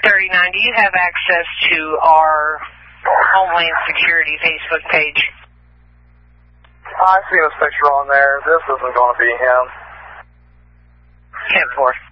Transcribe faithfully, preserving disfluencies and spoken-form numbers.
thirty-nine, do you have access to our Homeland Security Facebook page? I see his picture on there. This isn't going to be him. ten four.